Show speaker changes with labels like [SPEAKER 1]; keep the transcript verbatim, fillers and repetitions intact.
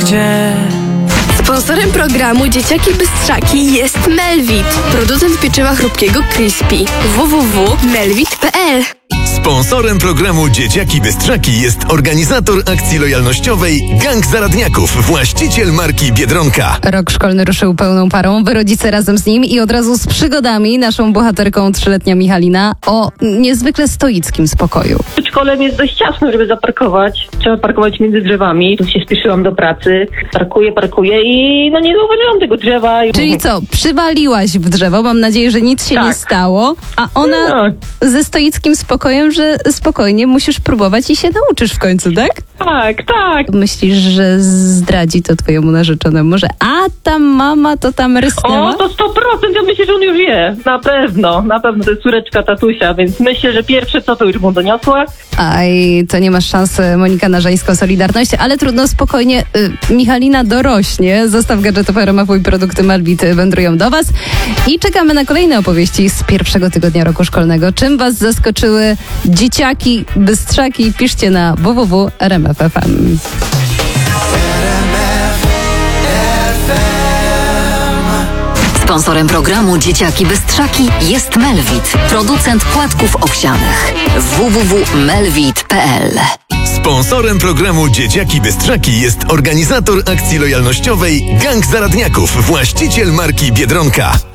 [SPEAKER 1] gdzie.
[SPEAKER 2] Sponsorem programu Dzieciaki Bystrzaki jest Melvit, producent pieczywa chrupkiego Crispy. w w w kropka melvit kropka p l.
[SPEAKER 3] Sponsorem programu Dzieciaki Bystrzaki jest organizator akcji lojalnościowej Gang Zaradniaków, właściciel marki Biedronka.
[SPEAKER 4] Rok szkolny ruszył pełną parą, wy rodzice razem z nim i od razu z przygodami naszą bohaterką trzyletnia Michalina o niezwykle stoickim spokoju.
[SPEAKER 5] Przed szkolem jest dość ciasno, żeby zaparkować. Trzeba parkować między drzewami. Tu się spieszyłam do pracy. Parkuję, parkuję i no nie zauważyłam tego drzewa.
[SPEAKER 4] Czyli co, przywaliłaś w drzewo, mam nadzieję, że nic się
[SPEAKER 5] Tak.
[SPEAKER 4] nie stało, a ona
[SPEAKER 5] Tak.
[SPEAKER 4] ze stoickim spokojem, że spokojnie musisz próbować i się nauczysz w końcu, tak?
[SPEAKER 5] Tak, tak.
[SPEAKER 4] Myślisz, że zdradzi to twojemu narzeczonemu, że a tam mama to tam rysnęła?
[SPEAKER 5] O, to sto procent. Ja myślę, że on już wie. Na pewno. Na pewno to jest córeczka tatusia, więc myślę, że pierwsze co to już mu doniosła.
[SPEAKER 4] Aj, to nie masz szans, Monika, na żeńską solidarność, ale trudno, spokojnie. Y, Michalina dorośnie. Zestaw gadżetów R M F i produkty Melvit wędrują do was. I czekamy na kolejne opowieści z pierwszego tygodnia roku szkolnego. Czym was zaskoczyły dzieciaki, bystrzaki? Piszcie na w w w kropka r m f kropka f m.
[SPEAKER 6] Sponsorem programu Dzieciaki Bystrzaki jest Melvit, producent płatków owsianych. w w w kropka melvit kropka p l.
[SPEAKER 3] Sponsorem programu Dzieciaki Bystrzaki jest organizator akcji lojalnościowej Gang Zaradniaków, właściciel marki Biedronka.